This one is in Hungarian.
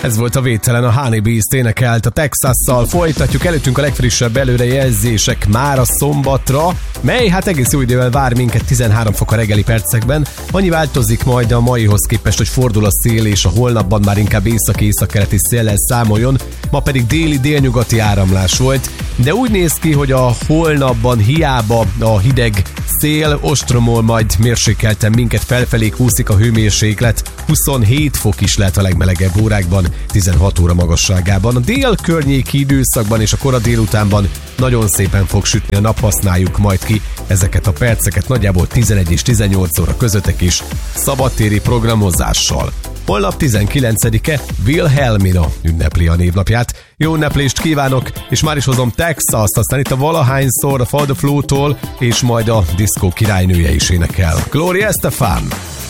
Ez volt a Védtelen, a Honey Beast énekelt a Texasszal. Folytatjuk, előttünk a legfrissebb előrejelzések már a szombatra, mely hát egész jó idővel vár minket 13 fok a reggeli percekben. Annyi változik majd a maihoz képest, hogy fordul a szél, és a holnapban már inkább észak-északkeleti széllel számoljon. Ma pedig déli-délnyugati áramlás volt, de úgy néz ki, hogy a holnapban hiába a hideg szél ostromol, majd mérsékelten minket felfelé kúszik a hőmérséklet. 27 fok is lehet a legmelegebb órákban, 16 óra magasságában. A dél környéki időszakban és a kora délutánban nagyon szépen fog sütni a nap, használjuk majd ki ezeket a perceket nagyjából 11 és 18 óra közöttek is szabadtéri programozással. Holnap 19-e Wilhelmina ünnepli a névnapját. Jó ünneplést kívánok, és már is hozom Texast, aztán itt a valahányszor a Fall the Flow-tól, és majd a diszkó királynője is énekel. Gloria Estefan!